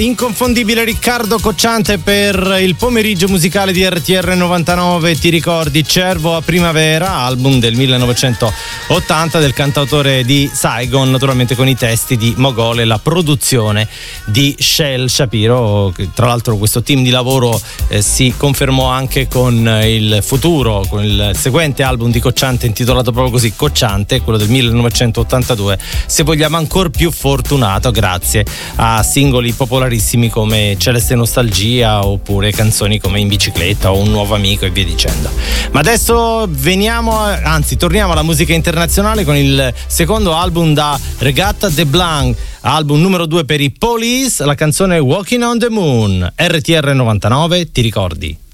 inconfondibile Riccardo Cocciante per il pomeriggio musicale di RTR 99. Ti ricordi Cervo a primavera, album del 1980 del cantautore di Saigon, naturalmente con i testi di Mogol e la produzione di Shel Shapiro. Tra l'altro questo team di lavoro si confermò anche con il futuro, con il seguente album di Cocciante intitolato proprio così, Cocciante, quello del 1982, se vogliamo ancora più fortunato grazie a singoli popolarissimi come Celeste Nostalgia oppure canzoni come In bicicletta o Un nuovo amico e via dicendo. Ma adesso torniamo alla musica internazionale con il secondo album da Regatta de Blanc, album numero 2 per i Police, la canzone Walking on the Moon. RTR 99, ti ricordi?